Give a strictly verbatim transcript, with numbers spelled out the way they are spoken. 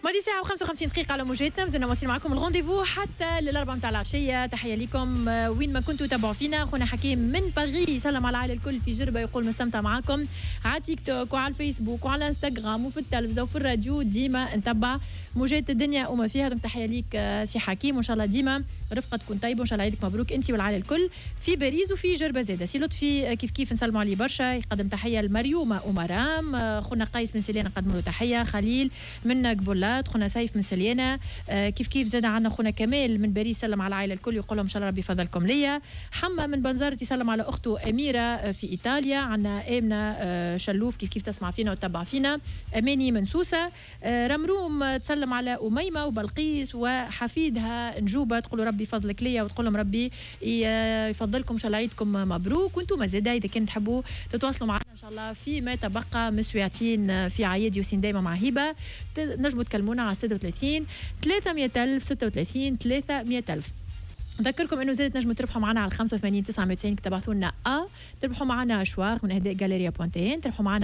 ماضي ساعة وخمسة وخمسين دقيقة على موجاتنا، مازلنا واصلين معكم الغونديفو حتى للأربعة متاع العشية. تحية لكم وين ما كنتوا تابعوا فينا. خونا حكيم من باغي يسلم على العائلة الكل في جربة، يقول مستمتع معكم على تيك توك وعلى الفيسبوك وعلى انستغرام وفي التلفزة وفي الراديو، ديما نتبع موجات الدنيا وما فيها. دونك تحية ليك سي حكيم، وإن شاء الله ديما رفقة تكون طيبة، وإن شاء الله عيدك مبروك أنت والعائلة الكل في باريس وفي جربة زادة. سي لطفي كيف كيف نسلموا عليه برشا، يقدم تحية لمريومة ومرام. خونا قيس من سليانة نقدم له تحية، خليل من قبولات، خونا سيف من سليانة كيف كيف زاد عندنا خونا كمال من باريس سلم على العائلة الكل، يقول لهم إن شاء الله ربي يفضلكم ليا. حما من بنزرت يسلم على أخته أميرة في إيطاليا. عندنا آمنة شلوف كيف كيف تسمع فينا وتتبع فينا. أماني من سوسة. رمروم تسلم على أميمة وبلقيس وحفيدها نجوبة، تقولوا ربي يفضلك ليا وتقول لهم ربي يفضلكم إن شاء الله عيدكم مبروك. وانتم زاده إذا كنت تحبوا تتواصلوا معنا إن شاء الله فيما تبقى مسوياتين في عياد يوسين دايما مع هبة، نجموا تكلمونا على ستة وثلاثين ثلاثمية ألف ستة وثلاثين ثلاثمية ألف. نذكركم انه زادت نجموا تربحوا معنا على خمسة وثمانين تسعمية وتسعين، تبعثوا لنا ا تربحوا معنا اشواق من اهداء جاليريا بوانتين، تربحوا معنا